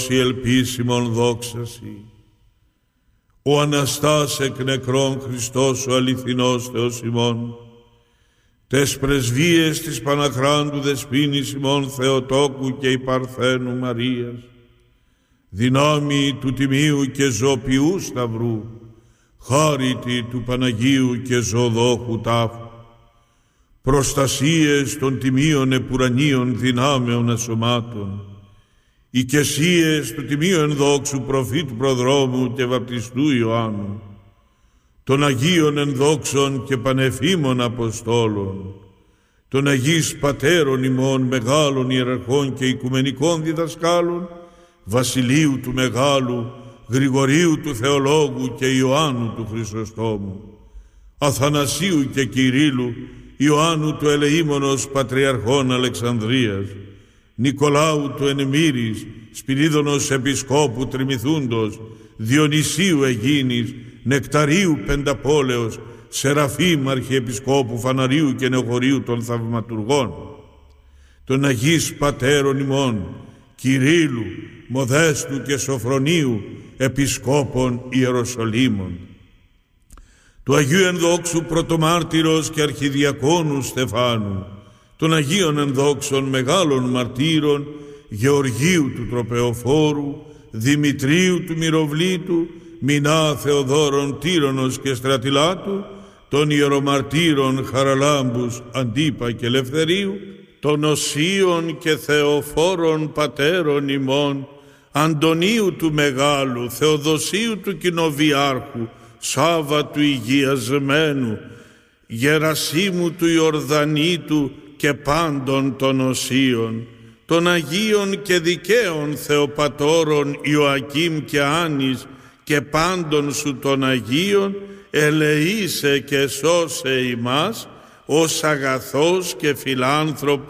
η ελπίσιμον δόξαση. Ο Αναστάς εκ νεκρών Χριστός ο αληθινός Θεός ημών, τες πρεσβείες της Παναχράντου Δεσποίνης ημών Θεοτόκου και η Παρθένου Μαρίας, δυνάμει του Τιμίου και Ζωοποιού Σταυρού, χάριτη του Παναγίου και Ζωοδόχου τάφου, προστασίες των τιμίων επουρανίων δυνάμεων ασωμάτων, οικεσίες του Τιμίου ενδόξου προφήτου προδρόμου και βαπτιστού Ιωάννου, των Αγίων ενδόξων και πανεφήμων Αποστόλων, των Αγίης Πατέρων ημών μεγάλων ιεραρχών και οικουμενικών διδασκάλων, Βασιλείου του Μεγάλου, Γρηγορίου του Θεολόγου και Ιωάννου του Χρυσοστόμου, Αθανασίου και Κυρίλου, Ιωάννου του Ελεήμονος Πατριαρχών Αλεξανδρίας, Νικολάου του Ενεμήρης, Σπυρίδωνος Επισκόπου Τριμηθούντος, Διονυσίου Αιγίνης, Νεκταρίου Πενταπόλεως, Σεραφείμ Αρχιεπισκόπου Φαναρίου και Νεοχωρίου των Θαυματουργών, των Αγίης Πατέρων ημών, Κυρίλου, Μοδέστου και Σοφρονίου, Επισκόπων Ιεροσολύμων, του Αγίου Ενδόξου Πρωτομάρτυρος και Αρχιδιακόνου Στεφάνου, των Αγίων Ενδόξων μεγάλων μαρτύρων, Γεωργίου του Τροπεοφόρου, Δημητρίου του Μυροβλήτου, Μινά Θεοδόρων Τύρονος και Στρατιλάτου, των Ιερομαρτύρων Χαραλάμπους, Αντίπα και Ελευθερίου, των Οσίων και Θεοφόρων Πατέρων ημών, Αντωνίου του Μεγάλου, Θεοδοσίου του Κοινοβιάρχου, Σάβα του Υγιασμένου, Γερασίμου του Ιορδανίτου και πάντων των Οσίων, των Αγίων και Δικαίων Θεοπατώρων Ιωακήμ και Άνης και πάντων σου των Αγίων, ελεήσε και σώσε ημάς ως αγαθός και φιλάνθρωπος